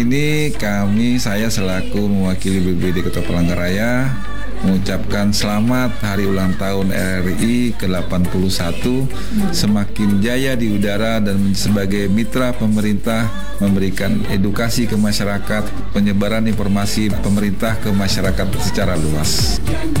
Saya selaku mewakili BPBD Kota Palangkaraya mengucapkan selamat Hari Ulang Tahun RRI ke-81, semakin jaya di udara dan sebagai mitra pemerintah memberikan edukasi ke masyarakat, penyebaran informasi pemerintah ke masyarakat secara luas.